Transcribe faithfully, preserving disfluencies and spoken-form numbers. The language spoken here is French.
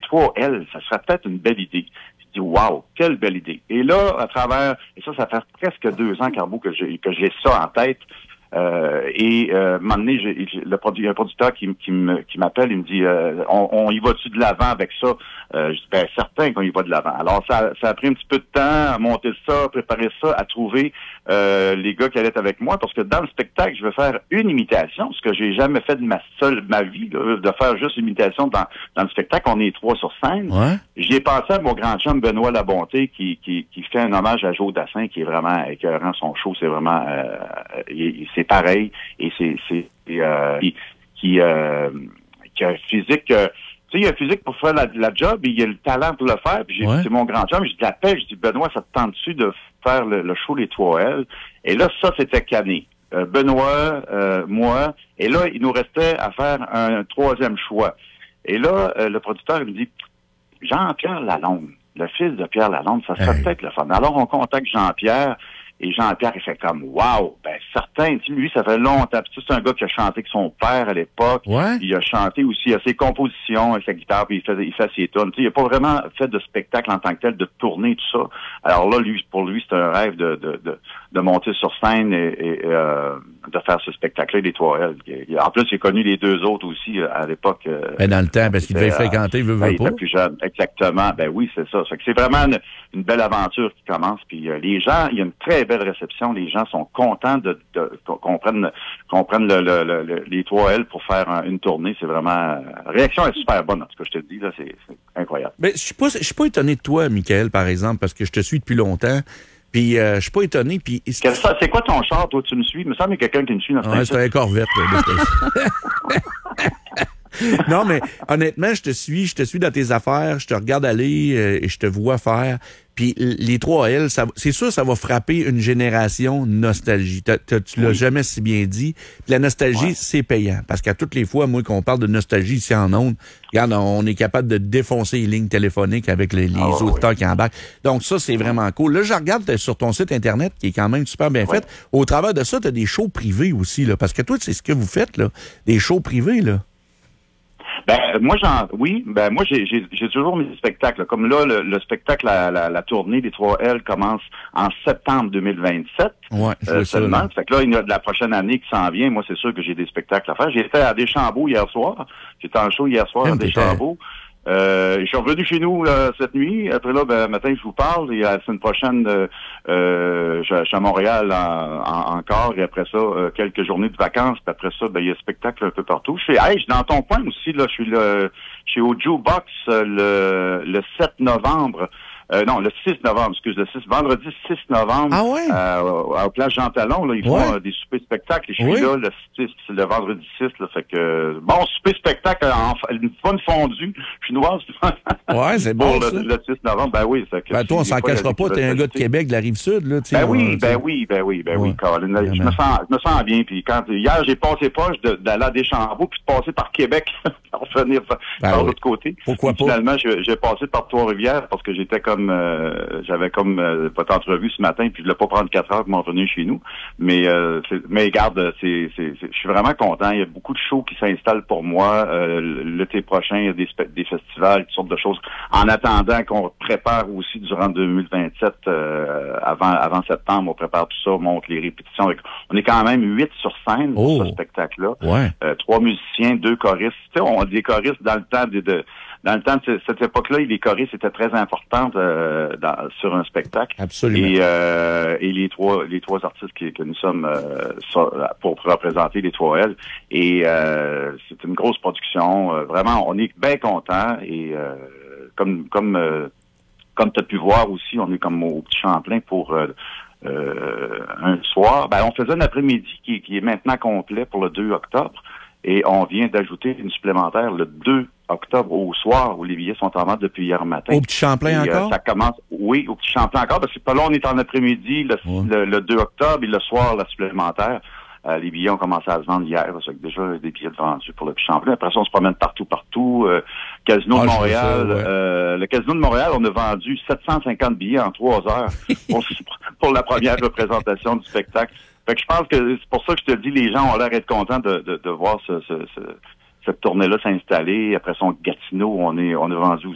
trois L, ça serait peut-être une belle idée. Je dis, wow, quelle belle idée. Et là, à travers, et ça, ça fait presque deux ans, Carbo, que j'ai, que j'ai ça en tête. Euh, et euh, à un moment donné, j'ai, j'ai, le produ- un producteur qui, qui, me, qui m'appelle, il me dit euh, on, on y va-tu de l'avant avec ça? Euh, je dis ben certain qu'on y va de l'avant. Alors ça, ça a pris un petit peu de temps à monter ça, à préparer ça, à trouver euh, les gars qui allaient être avec moi, parce que dans le spectacle, je vais faire une imitation, ce que j'ai jamais fait de ma seule ma vie, là, de faire juste une imitation dans, dans le spectacle. On est trois sur scène. Ouais. J'y ai pensé à mon grand chum Benoît Labonté qui, qui, qui fait un hommage à Joe Dassin, qui est vraiment écœurant. Son show, c'est vraiment euh, il, c'est pareil. Et c'est c'est euh, qui, qui, euh, qui a un physique. Euh, tu sais, il y a un physique pour faire la, la job, et il y a le talent pour le faire. Puis j'ai, ouais. c'est mon grand chum, je l'appelle, je dis Benoît, ça te tente-tu de faire le, le show Les trois L? Et là, ça, c'était canné. Euh, Benoît, euh, moi, et là, il nous restait à faire un, un troisième choix. Et là, euh, le producteur il me dit Jean-Pierre Lalonde, le fils de Pierre Lalonde, ça serait hey. peut-être le fun. Alors, on contacte Jean-Pierre, et Jean-Pierre, il fait comme, wow, ben, certain, tu sais, lui, ça fait longtemps. Puis, c'est un gars qui a chanté avec son père à l'époque. Ouais. Il a chanté aussi, il a ses compositions avec sa guitare, puis il fait, il fait ses tunes. Tu sais, il a pas vraiment fait de spectacle en tant que tel, de tourner, tout ça. Alors là, lui, pour lui, c'est un rêve de, de, de, de monter sur scène et, et euh, de faire ce spectacle-là, les trois L. En plus, il a connu les deux autres aussi à l'époque. Ben, dans le temps, parce qu'il devait fréquenter, il veut, veut ben, pas. Il était plus jeune, exactement. Ben oui, c'est ça. Ça fait que c'est vraiment une, une belle aventure qui commence. Puis euh, les gens, il y a une très belle réception. Les gens sont contents de, de qu'on prenne, qu'on prenne le, le, le, les trois L pour faire un, une tournée. C'est vraiment... La réaction est super bonne, en tout cas, je te le dis. Là, c'est, c'est incroyable. Ben, je suis pas, je suis pas étonné de toi, Michael, par exemple, parce que je te suis depuis longtemps. Puis euh, je suis pas étonné. Puis Quel, ça, c'est quoi ton char, toi, tu me suis? Il me semble qu'il y a quelqu'un qui me suit dans ce ouais, c'est un Corvette. Là, non, mais honnêtement, je te suis, je te suis dans tes affaires, je te regarde aller euh, et je te vois faire. Puis les trois L, ça, c'est sûr, ça va frapper une génération nostalgie. T'as, t'as, tu l'as oui. jamais si bien dit. Puis la nostalgie, ouais. c'est payant. Parce qu'à toutes les fois, moi, qu'on parle de nostalgie ici en ondes, regarde, on est capable de défoncer les lignes téléphoniques avec les, les oh, auditeurs oui. qui embarquent. Donc ça, c'est vraiment cool. Là, je regarde sur ton site Internet, qui est quand même super bien ouais. fait. Au travers de ça, tu as des shows privés aussi, là. Parce que toi, c'est ce que vous faites, là. Des shows privés, là. Ben moi j'en oui, ben moi j'ai j'ai, j'ai toujours mes spectacles. Comme là, le, le spectacle, la, la, la tournée des trois L commence en septembre deux mille vingt-sept. Ouais, euh, seulement. Ça, fait que là, il y a de la prochaine année qui s'en vient. Moi, c'est sûr que j'ai des spectacles à faire. J'étais à Deschambault hier soir. J'étais en show hier soir à Deschambault. Euh, je suis revenu chez nous là, cette nuit. Après là, ben matin, je vous parle. Et la semaine prochaine, euh, euh, je, je suis à Montréal en, en, encore. Et après ça, euh, quelques journées de vacances. Puis après ça, ben il y a spectacle un peu partout. Je suis, hey, je suis dans ton coin aussi. Là, je suis le, je suis au Jukebox le, le sept novembre. Euh, non, le six novembre, excuse, le six, vendredi six novembre, ah ouais? euh, au Place Jean Talon, là, ils font ouais. euh, des soupers spectacles. Et je suis oui. là le six, le vendredi six, là, fait que, bon, souper spectacle, en, une bonne fondue chinoise. Ouais, c'est bon, ça. Le, le six novembre, ben oui. Fait que ben toi, on s'en cachera pas, t'es un gars de Québec, de la Rive-Sud, là, tu sais. Ben oui, ben oui, ben oui, ben oui, Colin. Je me sens, je me sens bien, puis quand, hier, j'ai passé proche de, d'aller à Deschambault, puis de passer par Québec, pour revenir ben par oui. l'autre côté. Pourquoi puis, pas? Finalement, j'ai, j'ai passé par Trois-Rivières, parce que j'étais comme, euh, j'avais comme euh, votre entrevue ce matin, puis je voulais pas prendre quatre heures pour m'en revenir chez nous. Mais euh, c'est, mais garde, c'est, c'est, c'est, je suis vraiment content. Il y a beaucoup de shows qui s'installent pour moi. Euh, l'été prochain, il y a des, des festivals, toutes sortes de choses. En attendant qu'on prépare aussi durant deux mille vingt-sept, euh, avant avant septembre, on prépare tout ça, on monte les répétitions. On est quand même huit sur scène oh. pour ce spectacle-là. Ouais. Euh, trois musiciens, deux choristes. Tu sais, on a des choristes dans le temps de, de Dans le temps de cette époque-là, les choristes étaient très importantes euh, dans, sur un spectacle. Absolument. Et, euh, et les trois les trois artistes qui, que nous sommes euh, so, pour représenter les trois L. Et euh, c'est une grosse production. Euh, vraiment, on est bien contents. Et euh, comme comme euh, comme tu as pu voir aussi, on est comme au Petit Champlain pour euh, euh, un soir. Ben, on faisait un après-midi qui, qui est maintenant complet pour le deux octobre. Et on vient d'ajouter une supplémentaire le deux octobre au soir où les billets sont en vente depuis hier matin. Au Petit Champlain et, encore? Euh, ça commence, oui, au Petit Champlain encore, parce que pas là, on est en après-midi le, ouais. le, le deux octobre et le soir, la supplémentaire. Euh, les billets ont commencé à se vendre hier. Ça fait que déjà, des billets vendus pour le Petit Champlain. Après ça, on se promène partout, partout. Euh, Casino ah, de Montréal. Ça, ouais. euh, le Casino de Montréal, on a vendu sept cent cinquante billets en trois heures pour, pour la première représentation du spectacle. Fait que je pense que c'est pour ça que je te dis, les gens ont l'air d'être contents de, de, de voir ce, ce, ce, cette tournée-là s'installer. Après son Gatineau, on est on a vendu